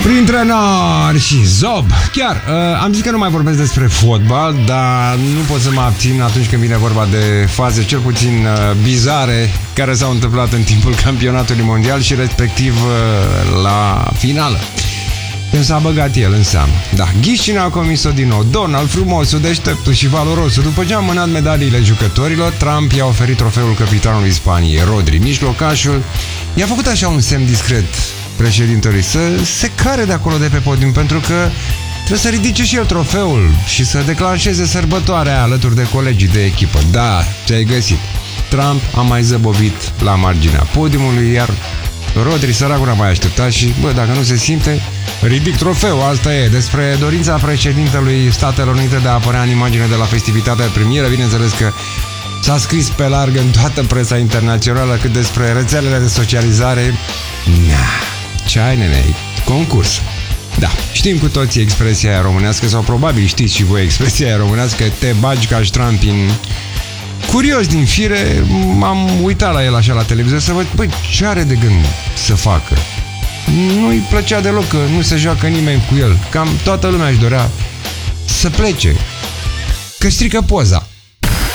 Printre nori și zob. Chiar, am zis că nu mai vorbesc despre fotbal, dar nu pot să mă abțin atunci când vine vorba de faze cel puțin bizare care s-au întâmplat în timpul campionatului mondial și respectiv la finală. Când s-a băgat el în seamă. Da, Ghișcina a comis-o din nou. Donald, frumosul, deșteptul și valorosul. După ce a mânat medaliile jucătorilor, Trump i-a oferit trofeul capitanului Spaniei, Rodri. Mijlocașul i-a făcut așa un semn discret președintelui să se care de acolo de pe podium, pentru că trebuie să ridice și el trofeul și să declanșeze sărbătoarea alături de colegii de echipă. Da, ce-ai găsit. Trump a mai zăbovit la marginea podiumului, iar Rodri, săracul, a mai așteptat și, dacă nu se simte, ridic trofeul, asta e. Despre dorința președintelui Statelor Unite de a apărea în imagine de la festivitatea premieră, bineînțeles că s-a scris pe larg în toată presa internațională, cât despre rețelele de socializare. Ce ai, nene, concurs. Da, știm cu toții expresia aia românească, sau probabil știți și voi expresia aia românească, te bagi ca ștrampin. Curios din fire, m-am uitat la el așa la televizor să văd, ce are de gând să facă. Nu-i plăcea deloc că nu se joacă nimeni cu el. Cam toată lumea își dorea să plece, că strică poza.